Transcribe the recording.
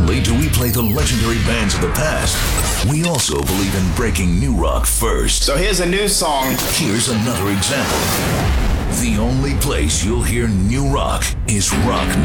only do we play the legendary bands of the past, we also believe in breaking new rock first. So here's a new song. Here's another example. The only place you'll hear new rock is Rock